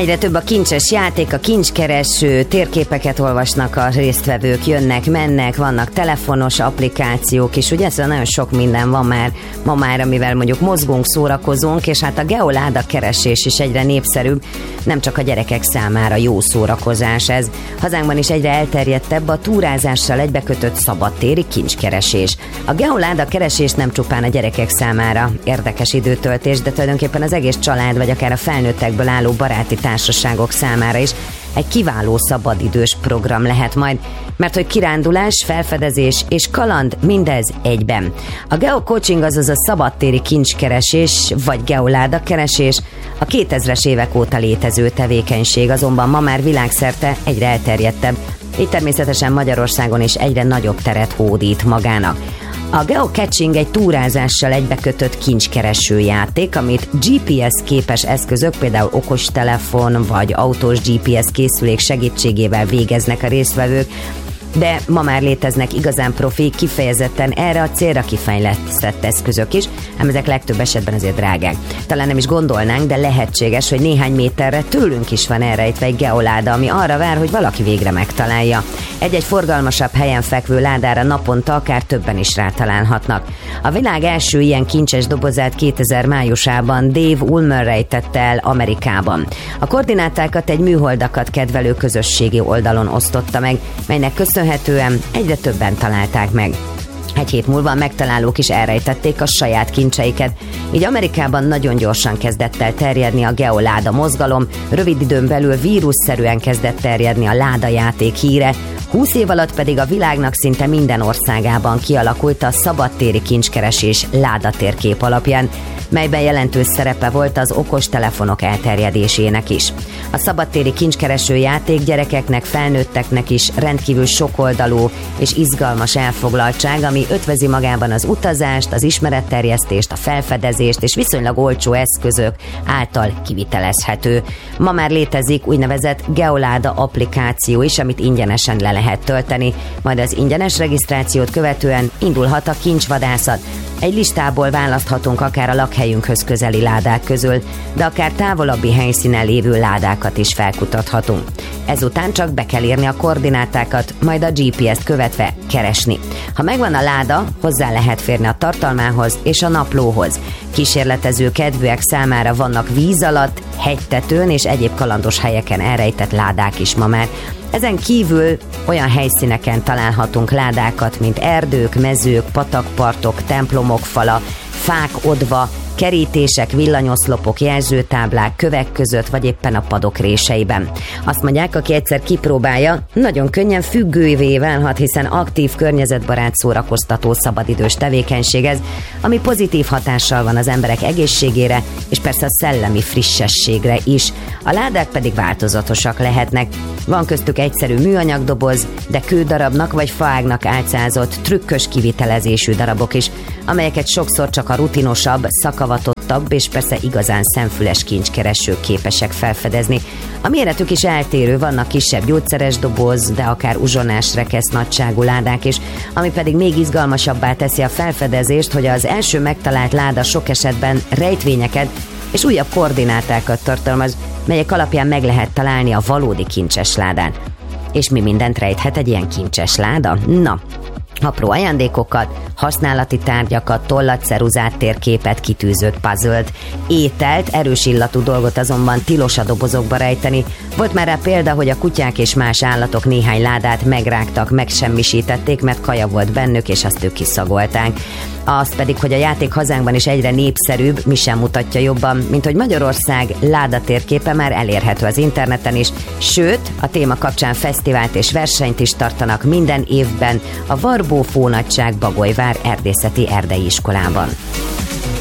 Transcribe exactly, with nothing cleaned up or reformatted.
Egyre több a kincses játék, a kincskereső, térképeket olvasnak a résztvevők, jönnek, mennek, vannak telefonos applikációk is, ugye szóval nagyon sok minden van már ma már, amivel mondjuk mozgunk, szórakozunk, és hát a geoláda keresés is egyre népszerűbb, nem csak a gyerekek számára jó szórakozás ez. Hazánkban is egyre elterjedtebb a túrázással egybekötött szabadtéri kincskeresés. A geoláda keresés nem csupán a gyerekek számára érdekes időtöltés, de tulajdonképpen az egész család, vagy akár a felnőttekből álló baráti társaságok számára is egy kiváló szabadidős program lehet majd, mert hogy kirándulás, felfedezés és kaland mindez egyben. A geocoaching, azaz a szabadtéri kincskeresés vagy geoláda keresés a kétezres évek óta létező tevékenység, azonban ma már világszerte egyre elterjedtebb, így természetesen Magyarországon is egyre nagyobb teret hódít magának. A geocaching egy túrázással egybekötött kincskereső játék, amit gé pé es képes eszközök, például okostelefon vagy autós gé pé es készülék segítségével végeznek a résztvevők, de ma már léteznek igazán profi, kifejezetten erre a célra kifejlesztett eszközök is, ám ezek legtöbb esetben azért drágák. Talán nem is gondolnánk, de lehetséges, hogy néhány méterre tőlünk is van elrejtve egy geoláda, ami arra vár, hogy valaki végre megtalálja. Egy-egy forgalmasabb helyen fekvő ládára naponta akár többen is rátalálhatnak. A világ első ilyen kincses dobozát kétezer májusában Dave Ulmer rejtette el Amerikában. A koordinátákat egy műholdakat kedvelő közösségi oldalon osztotta meg, melynek köszönhetően egyre többen találták meg. Egy hét múlva a megtalálók is elrejtették a saját kincseiket, így Amerikában nagyon gyorsan kezdett el terjedni a geoláda mozgalom, rövid időn belül vírusszerűen kezdett terjedni a ládajáték híre, húsz év alatt pedig a világnak szinte minden országában kialakult a szabadtéri kincskeresés ládatérkép alapján, melyben jelentős szerepe volt az okostelefonok elterjedésének is. A szabadtéri kincskereső játék gyerekeknek, felnőtteknek is rendkívül sokoldalú és izgalmas elfoglaltság, ami ötvözi magában az utazást, az ismeretterjesztést, a felfedezést és viszonylag olcsó eszközök által kivitelezhető. Ma már létezik úgynevezett geoláda applikáció is, amit ingyenesen le lehet tölteni, majd az ingyenes regisztrációt követően indulhat a kincsvadászat. Egy listából választhatunk akár a lakhelyünkhöz közeli ládák közül, de akár távolabbi helyszínen lévő ládákat is felkutathatunk. Ezután csak be kell írni a koordinátákat, majd a gé pé es-t követve keresni. Ha megvan a láda, hozzá lehet férni a tartalmához és a naplóhoz. Kísérletező kedvűek számára vannak víz alatt, hegytetőn és egyéb kalandos helyeken elrejtett ládák is ma már. Ezen kívül olyan helyszíneken találhatunk ládákat, mint erdők, mezők, patakpartok, templomok fala, fák odva, kerítések, villanyoszlopok, jelzőtáblák, kövek között, vagy éppen a padok réseiben. Azt mondják, aki egyszer kipróbálja, nagyon könnyen függővé válhat, hiszen aktív, környezetbarát, szórakoztató, szabadidős tevékenység ez, ami pozitív hatással van az emberek egészségére, és persze a szellemi frissességre is. A ládák pedig változatosak lehetnek. Van köztük egyszerű műanyagdoboz, de kődarabnak vagy faágnak álcázott, trükkös kivitelezésű darabok is, amelyeket sokszor csak a rutinosabb, szakavatottabb és persze igazán szemfüles kincskeresők képesek felfedezni. A méretük is eltérő, vannak kisebb gyógyszeres doboz, de akár uzsonás rekesz nagyságú ládák is, ami pedig még izgalmasabbá teszi a felfedezést, hogy az első megtalált láda sok esetben rejtvényeket és újabb koordinátákat tartalmaz, melyek alapján meg lehet találni a valódi kincses ládát. És mi mindent rejthet egy ilyen kincses láda? Na, apró ajándékokat, használati tárgyakat, tollat, ceruzát, térképet, kitűzött puzzle-t, ételt, erős illatú dolgot azonban tilos a dobozokba rejteni. Volt már rá példa, hogy a kutyák és más állatok néhány ládát megrágtak, megsemmisítették, mert kaja volt bennük, és azt ők kiszagolták. Az pedig, hogy a játék hazánkban is egyre népszerűbb, mi sem mutatja jobban, mint hogy Magyarország ládatérképe már elérhető az interneten is, sőt, a téma kapcsán fesztivált és versenyt is tartanak minden évben a Varbó Fónagyság Bagolyvár erdészeti erdei iskolában.